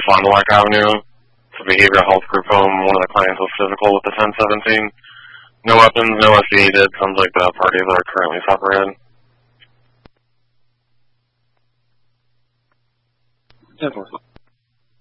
Fond du Lac Avenue. It's a behavioral health group home. One of the clients was physical with the 1017. No weapons, no SE needed. Sounds like the parties are currently separated. 10-4.